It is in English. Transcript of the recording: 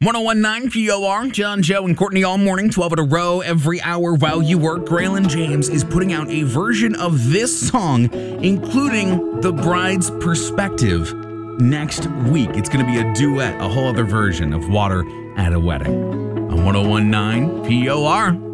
1019 POR, John, Joe, and Courtney all morning, 12 in a row, every hour while you work. Graylin James is putting out a version of this song, including the bride's perspective, next week. It's going to be a duet, a whole other version of Water at a Wedding. On 1019 POR.